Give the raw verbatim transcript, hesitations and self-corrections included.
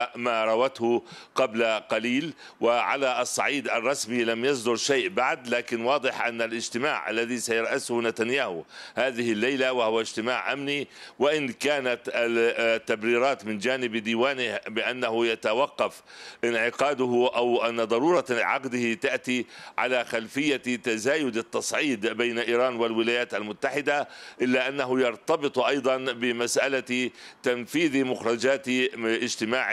ما روته قبل قليل، وعلى الصعيد الرسمي لم يصدر شيء بعد، لكن واضح أن الاجتماع الذي سيرأسه نتنياهو هذه الليلة وهو اجتماع أمني، وإن كانت التبريرات من جانب ديوانه بأنه يتوقف انعقاده أو أن ضرورة عقده تأتي على خلفية تزايد التصعيد بين إيران والولايات المتحدة، إلا أنه يرتبط أيضا بمسألة تنفيذ مخرجات اجتماع